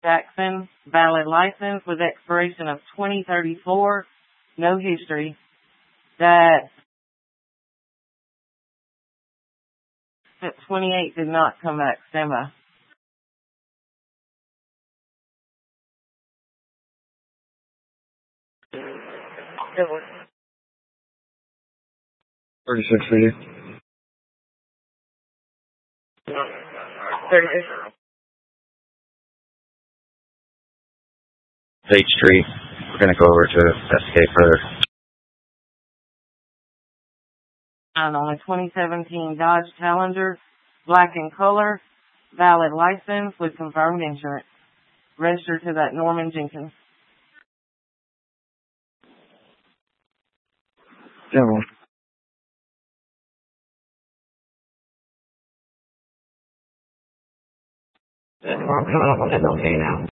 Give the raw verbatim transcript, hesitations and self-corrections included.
Jackson, valid license with expiration of twenty thirty-four, no history. That that twenty-eight did not come back, Stemma. thirty-six for you. thirty-six. H Street. We're going to go over to investigate further. And on a twenty seventeen Dodge Challenger, black in color, valid license with confirmed insurance. Registered to that Norman Jenkins. General. I'm coming up on that okay now.